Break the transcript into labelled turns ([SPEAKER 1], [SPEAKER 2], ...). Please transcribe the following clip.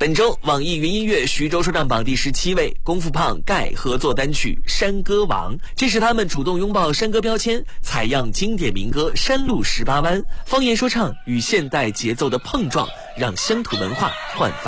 [SPEAKER 1] 本周网易云音乐徐州说唱榜第17位，功夫胖盖合作单曲《山歌王》，这是他们主动拥抱山歌标签，采样经典民歌《山路18弯》，方言说唱与现代节奏的碰撞，让乡土文化焕发